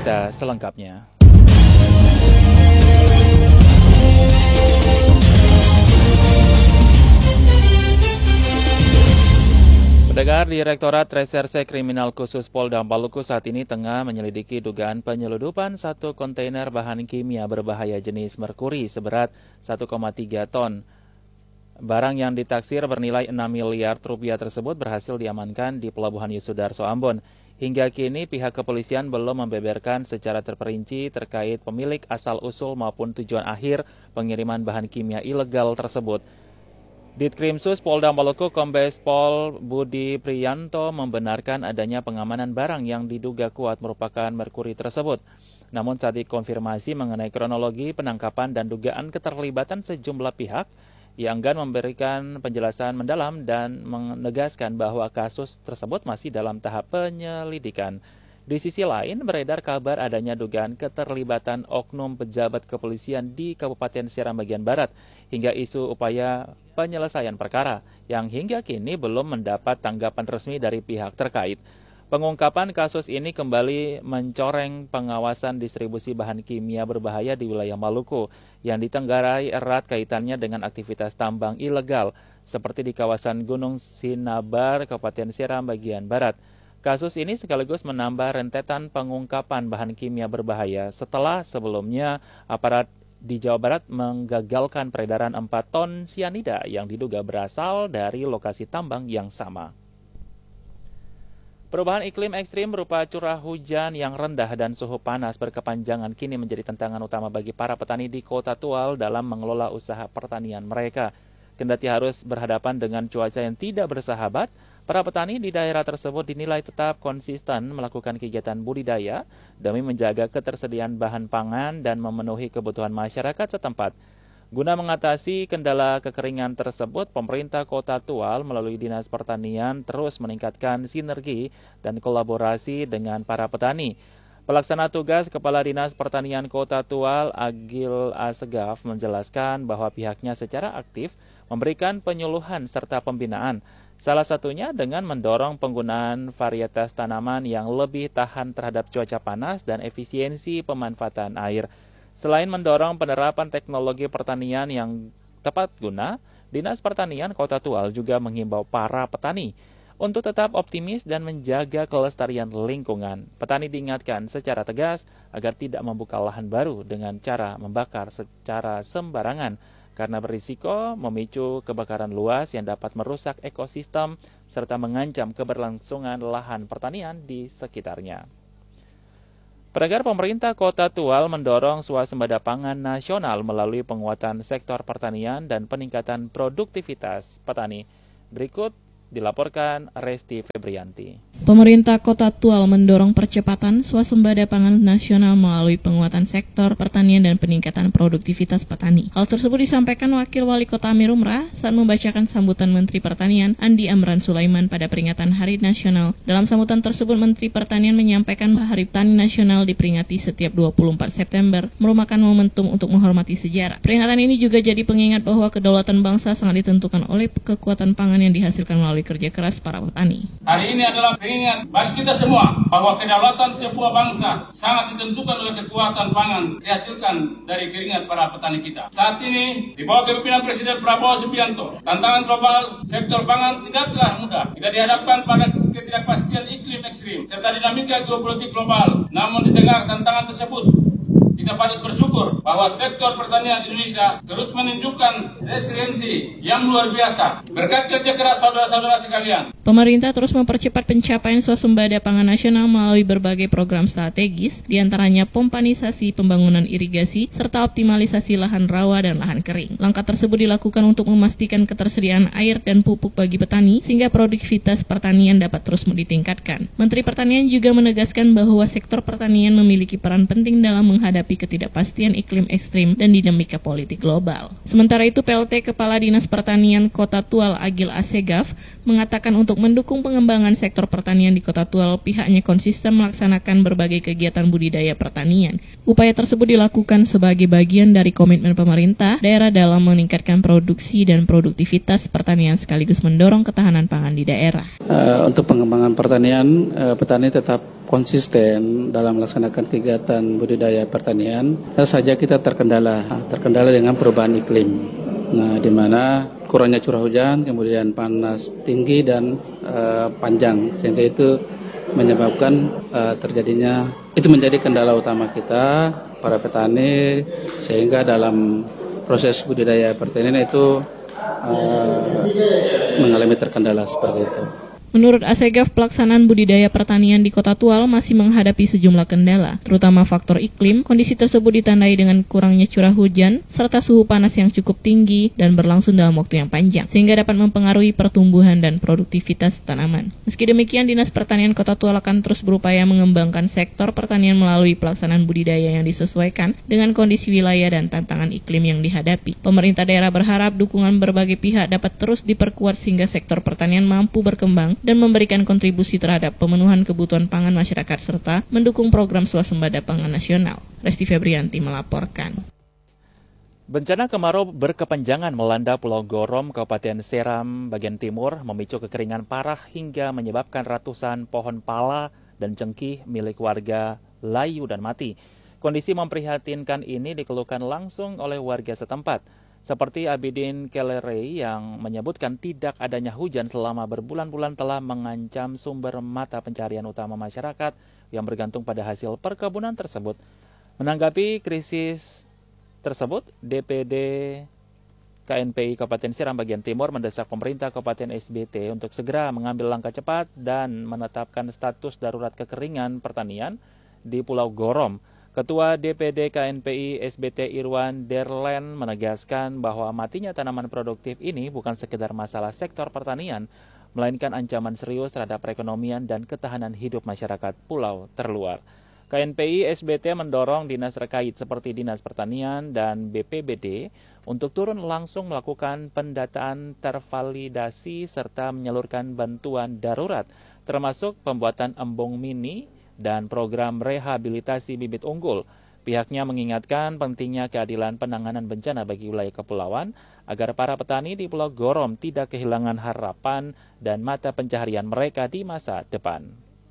berita selengkapnya. Pendengar, Direktorat Reserse Kriminal Khusus Polda Maluku saat ini tengah menyelidiki dugaan penyeludupan satu kontainer bahan kimia berbahaya jenis merkuri seberat 1,3 ton. Barang yang ditaksir bernilai 6 miliar rupiah tersebut berhasil diamankan di Pelabuhan Yusudarso, Ambon. Hingga kini pihak kepolisian belum membeberkan secara terperinci terkait pemilik asal-usul maupun tujuan akhir pengiriman bahan kimia ilegal tersebut. Ditkrimsus Polda Maluku Kombes Pol Budi Priyanto membenarkan adanya pengamanan barang yang diduga kuat merupakan merkuri tersebut. Namun saat dikonfirmasi mengenai kronologi penangkapan dan dugaan keterlibatan sejumlah pihak, ia enggan memberikan penjelasan mendalam dan menegaskan bahwa kasus tersebut masih dalam tahap penyelidikan. Di sisi lain, beredar kabar adanya dugaan keterlibatan oknum pejabat kepolisian di Kabupaten Seram bagian Barat hingga isu upaya penyelesaian perkara yang hingga kini belum mendapat tanggapan resmi dari pihak terkait. Pengungkapan kasus ini kembali mencoreng pengawasan distribusi bahan kimia berbahaya di wilayah Maluku yang ditenggarai erat kaitannya dengan aktivitas tambang ilegal seperti di kawasan Gunung Sinabar, Kabupaten Seram bagian Barat. Kasus ini sekaligus menambah rentetan pengungkapan bahan kimia berbahaya setelah sebelumnya aparat di Jawa Barat menggagalkan peredaran 4 ton sianida yang diduga berasal dari lokasi tambang yang sama. Perubahan iklim ekstrim berupa curah hujan yang rendah dan suhu panas berkepanjangan kini menjadi tantangan utama bagi para petani di Kota Tual dalam mengelola usaha pertanian mereka. Kendati harus berhadapan dengan cuaca yang tidak bersahabat, para petani di daerah tersebut dinilai tetap konsisten melakukan kegiatan budidaya demi menjaga ketersediaan bahan pangan dan memenuhi kebutuhan masyarakat setempat. Guna mengatasi kendala kekeringan tersebut, pemerintah Kota Tual melalui Dinas Pertanian terus meningkatkan sinergi dan kolaborasi dengan para petani. Pelaksana tugas Kepala Dinas Pertanian Kota Tual, Agil Asegaf, menjelaskan bahwa pihaknya secara aktif memberikan penyuluhan serta pembinaan. Salah satunya dengan mendorong penggunaan varietas tanaman yang lebih tahan terhadap cuaca panas dan efisiensi pemanfaatan air. Selain mendorong penerapan teknologi pertanian yang tepat guna, Dinas Pertanian Kota Tual juga menghimbau para petani untuk tetap optimis dan menjaga kelestarian lingkungan. Petani diingatkan secara tegas agar tidak membuka lahan baru dengan cara membakar secara sembarangan, karena berisiko memicu kebakaran luas yang dapat merusak ekosistem serta mengancam keberlangsungan lahan pertanian di sekitarnya. Pendengar, pemerintah Kota Tual mendorong swasembada pangan nasional melalui penguatan sektor pertanian dan peningkatan produktivitas petani. Berikut dilaporkan Resti Febrianti. Pemerintah Kota Tual mendorong percepatan swasembada pangan nasional melalui penguatan sektor pertanian dan peningkatan produktivitas petani. Hal tersebut disampaikan Wakil Wali Kota Amir Umrah saat membacakan sambutan Menteri Pertanian Andi Amran Sulaiman pada peringatan Hari Nasional. Dalam sambutan tersebut, Menteri Pertanian menyampaikan bahwa Hari Petani Nasional diperingati setiap 24 September, merupakan momentum untuk menghormati sejarah. Peringatan ini juga jadi pengingat bahwa kedaulatan bangsa sangat ditentukan oleh kekuatan pangan yang dihasilkan melalui kerja keras para petani. Hari ini adalah pengingat bagi kita semua bahwa kedaulatan sebuah bangsa sangat ditentukan oleh kekuatan pangan dihasilkan dari keringat para petani kita. Saat ini, di bawah kepemimpinan Presiden Prabowo Subianto, tantangan global sektor pangan tidaklah mudah. Kita dihadapkan pada ketidakpastian iklim ekstrim serta dinamika geopolitik global. Namun di tengah tantangan tersebut, kita patut bersyukur bahwa sektor pertanian Indonesia terus menunjukkan resiliensi yang luar biasa. Berkat kerja keras saudara-saudara sekalian, pemerintah terus mempercepat pencapaian swasembada pangan nasional melalui berbagai program strategis, diantaranya pompanisasi pembangunan irigasi, serta optimalisasi lahan rawa dan lahan kering. Langkah tersebut dilakukan untuk memastikan ketersediaan air dan pupuk bagi petani, sehingga produktivitas pertanian dapat terus ditingkatkan. Menteri Pertanian juga menegaskan bahwa sektor pertanian memiliki peran penting dalam menghadapi ketidakpastian iklim ekstrim dan dinamika politik global. Sementara itu, PLT Kepala Dinas Pertanian Kota Tual Agil Asegaf mengatakan untuk mendukung pengembangan sektor pertanian di Kota Tual, pihaknya konsisten melaksanakan berbagai kegiatan budidaya pertanian. Upaya tersebut dilakukan sebagai bagian dari komitmen pemerintah daerah dalam meningkatkan produksi dan produktivitas pertanian sekaligus mendorong ketahanan pangan di daerah. Untuk pengembangan pertanian, petani tetap konsisten dalam melaksanakan kegiatan budidaya pertanian, saja kita terkendala dengan perubahan iklim. Nah, di mana kurangnya curah hujan, kemudian panas tinggi dan panjang, sehingga itu menyebabkan terjadinya, itu menjadi kendala utama kita para petani, sehingga dalam proses budidaya pertanian itu mengalami terkendala seperti itu. Menurut Asegaf, pelaksanaan budidaya pertanian di Kota Tual masih menghadapi sejumlah kendala, terutama faktor iklim. Kondisi tersebut ditandai dengan kurangnya curah hujan, serta suhu panas yang cukup tinggi dan berlangsung dalam waktu yang panjang, sehingga dapat mempengaruhi pertumbuhan dan produktivitas tanaman. Meski demikian, Dinas Pertanian Kota Tual akan terus berupaya mengembangkan sektor pertanian melalui pelaksanaan budidaya yang disesuaikan dengan kondisi wilayah dan tantangan iklim yang dihadapi. Pemerintah daerah berharap dukungan berbagai pihak dapat terus diperkuat sehingga sektor pertanian mampu berkembang dan memberikan kontribusi terhadap pemenuhan kebutuhan pangan masyarakat serta mendukung program swasembada pangan nasional. Resti Febrianti melaporkan. Bencana kemarau berkepanjangan melanda Pulau Gorom, Kabupaten Seram, bagian timur, memicu kekeringan parah hingga menyebabkan ratusan pohon pala dan cengkih milik warga layu dan mati. Kondisi memprihatinkan ini dikeluhkan langsung oleh warga setempat. Seperti Abidin Kelerei yang menyebutkan tidak adanya hujan selama berbulan-bulan telah mengancam sumber mata pencarian utama masyarakat yang bergantung pada hasil perkebunan tersebut. Menanggapi krisis tersebut, DPD KNPI Kabupaten Seram bagian timur mendesak pemerintah Kabupaten SBT untuk segera mengambil langkah cepat dan menetapkan status darurat kekeringan pertanian di Pulau Gorom. Ketua DPD KNPI SBT Irwan Derlen menegaskan bahwa matinya tanaman produktif ini bukan sekedar masalah sektor pertanian, melainkan ancaman serius terhadap perekonomian dan ketahanan hidup masyarakat pulau terluar. KNPI SBT mendorong dinas terkait seperti Dinas Pertanian dan BPBD untuk turun langsung melakukan pendataan tervalidasi serta menyalurkan bantuan darurat, termasuk pembuatan embung mini dan program rehabilitasi bibit unggul. Pihaknya mengingatkan pentingnya keadilan penanganan bencana bagi wilayah kepulauan agar para petani di Pulau Gorom tidak kehilangan harapan dan mata pencaharian mereka di masa depan.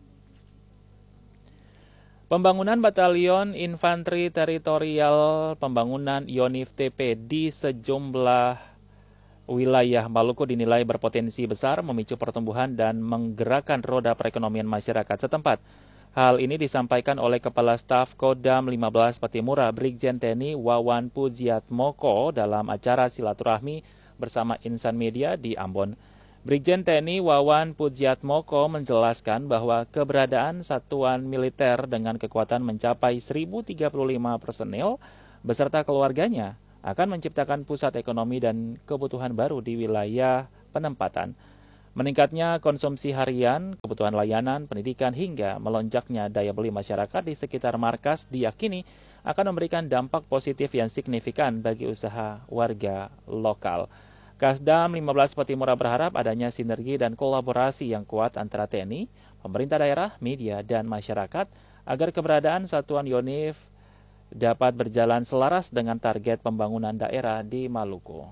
Pembangunan Batalion Infanteri Teritorial Pembangunan Yonif TP di sejumlah wilayah Maluku dinilai berpotensi besar memicu pertumbuhan dan menggerakkan roda perekonomian masyarakat setempat. Hal ini disampaikan oleh Kepala Staf Kodam 15 Patimura, Brigjen TNI Wawan Pujiatmoko dalam acara silaturahmi bersama Insan Media di Ambon. Brigjen TNI Wawan Pujiatmoko menjelaskan bahwa keberadaan satuan militer dengan kekuatan mencapai 1.035 personel beserta keluarganya akan menciptakan pusat ekonomi dan kebutuhan baru di wilayah penempatan. Meningkatnya konsumsi harian, kebutuhan layanan, pendidikan hingga melonjaknya daya beli masyarakat di sekitar markas diyakini akan memberikan dampak positif yang signifikan bagi usaha warga lokal. Kasdam 15 Patimura berharap adanya sinergi dan kolaborasi yang kuat antara TNI, pemerintah daerah, media, dan masyarakat agar keberadaan satuan Yonif dapat berjalan selaras dengan target pembangunan daerah di Maluku.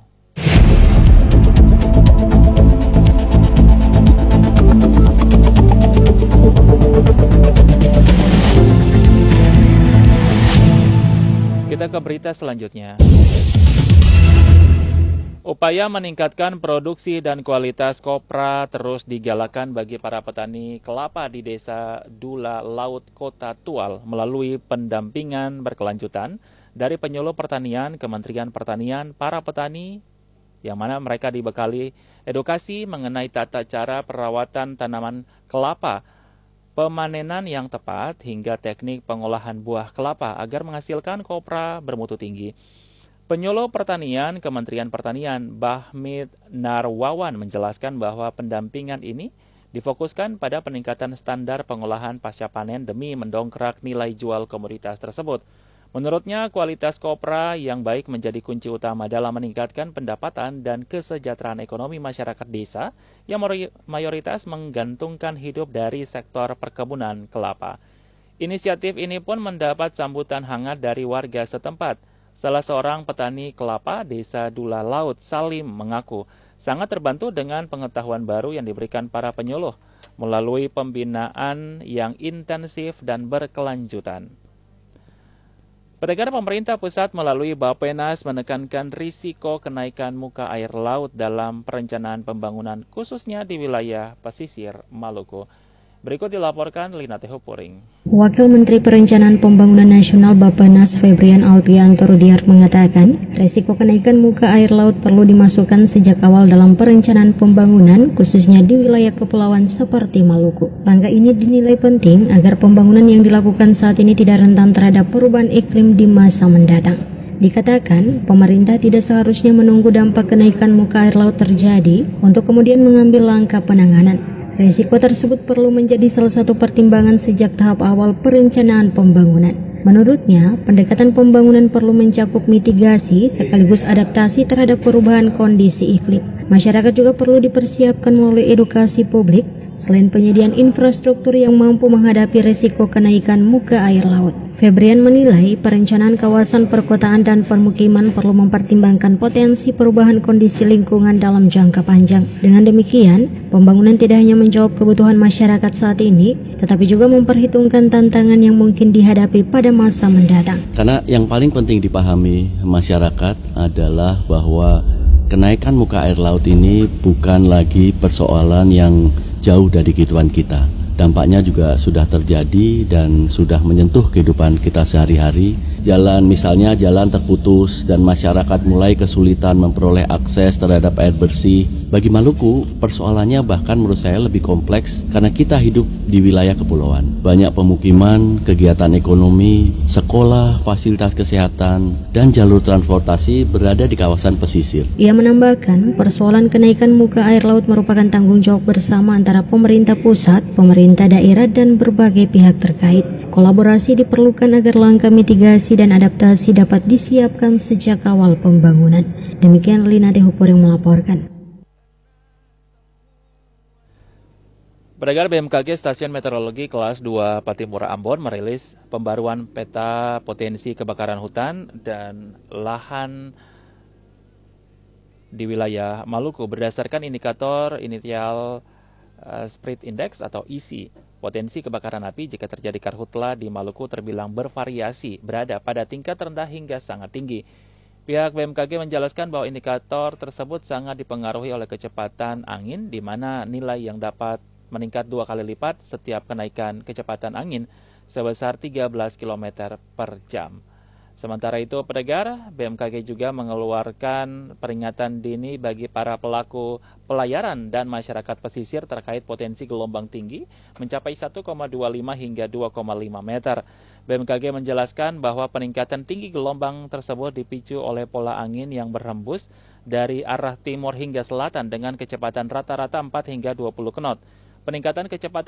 Kita ke berita selanjutnya. Upaya meningkatkan produksi dan kualitas kopra terus digalakan bagi para petani kelapa di Desa Dula Laut, Kota Tual melalui pendampingan berkelanjutan dari penyuluh pertanian, Kementerian Pertanian, para petani yang mana mereka dibekali edukasi mengenai tata cara perawatan tanaman kelapa, pemanenan yang tepat hingga teknik pengolahan buah kelapa agar menghasilkan kopra bermutu tinggi. Penyuluh Pertanian Kementerian Pertanian Bahmid Narwawan menjelaskan bahwa pendampingan ini difokuskan pada peningkatan standar pengolahan pasca panen demi mendongkrak nilai jual komoditas tersebut. Menurutnya, kualitas kopra yang baik menjadi kunci utama dalam meningkatkan pendapatan dan kesejahteraan ekonomi masyarakat desa yang mayoritas menggantungkan hidup dari sektor perkebunan kelapa. Inisiatif ini pun mendapat sambutan hangat dari warga setempat. Salah seorang petani kelapa Desa Dula Laut, Salim, mengaku sangat terbantu dengan pengetahuan baru yang diberikan para penyuluh. melalui pembinaan yang intensif dan berkelanjutan. Pendengar, pemerintah pusat melalui Bappenas menekankan risiko kenaikan muka air laut dalam perencanaan pembangunan khususnya di wilayah pesisir Maluku. Berikut dilaporkan Lina Tehupuring. Wakil Menteri Perencanaan Pembangunan Nasional Bappenas Febrian Alpianto Rudiart mengatakan, resiko kenaikan muka air laut perlu dimasukkan sejak awal dalam perencanaan pembangunan khususnya di wilayah kepulauan seperti Maluku. Langkah ini dinilai penting agar pembangunan yang dilakukan saat ini tidak rentan terhadap perubahan iklim di masa mendatang. Dikatakan, pemerintah tidak seharusnya menunggu dampak kenaikan muka air laut terjadi untuk kemudian mengambil langkah penanganan. Risiko tersebut perlu menjadi salah satu pertimbangan sejak tahap awal perencanaan pembangunan. Menurutnya, pendekatan pembangunan perlu mencakup mitigasi sekaligus adaptasi terhadap perubahan kondisi iklim. Masyarakat juga perlu dipersiapkan melalui edukasi publik, selain penyediaan infrastruktur yang mampu menghadapi risiko kenaikan muka air laut. Febrian menilai perencanaan kawasan perkotaan dan permukiman perlu mempertimbangkan potensi perubahan kondisi lingkungan dalam jangka panjang. Dengan demikian, pembangunan tidak hanya menjawab kebutuhan masyarakat saat ini, tetapi juga memperhitungkan tantangan yang mungkin dihadapi pada masa mendatang. Karena yang paling penting dipahami masyarakat adalah bahwa kenaikan muka air laut ini bukan lagi persoalan yang jauh dari kehidupan kita. Dampaknya juga sudah terjadi dan sudah menyentuh kehidupan kita sehari-hari. Misalnya jalan terputus dan masyarakat mulai kesulitan memperoleh akses terhadap air bersih. Bagi Maluku, persoalannya bahkan menurut saya lebih kompleks karena kita hidup di wilayah kepulauan. Banyak pemukiman, kegiatan ekonomi, sekolah, fasilitas kesehatan, dan jalur transportasi berada di kawasan pesisir. Ia menambahkan, persoalan kenaikan muka air laut merupakan tanggung jawab bersama antara pemerintah pusat, pemerintah daerah, dan berbagai pihak terkait. Kolaborasi diperlukan agar langkah mitigasi dan adaptasi dapat disiapkan sejak awal pembangunan. Demikian Lina Tehupuring melaporkan. Pendengar, BMKG Stasiun Meteorologi Kelas 2 Patimura Ambon merilis pembaruan peta potensi kebakaran hutan dan lahan di wilayah Maluku berdasarkan indikator initial spread index atau ISI. Potensi kebakaran api jika terjadi karhutla di Maluku terbilang bervariasi, berada pada tingkat rendah hingga sangat tinggi. Pihak BMKG menjelaskan bahwa indikator tersebut sangat dipengaruhi oleh kecepatan angin, di mana nilai yang dapat meningkat 2 kali lipat setiap kenaikan kecepatan angin sebesar 13 km per jam. Sementara itu, pendengar, BMKG juga mengeluarkan peringatan dini bagi para pelaku pelayaran dan masyarakat pesisir terkait potensi gelombang tinggi mencapai 1,25 hingga 2,5 meter. BMKG menjelaskan bahwa peningkatan tinggi gelombang tersebut dipicu oleh pola angin yang berhembus dari arah timur hingga selatan dengan kecepatan rata-rata 4 hingga 20 knot. Peningkatan kecepatan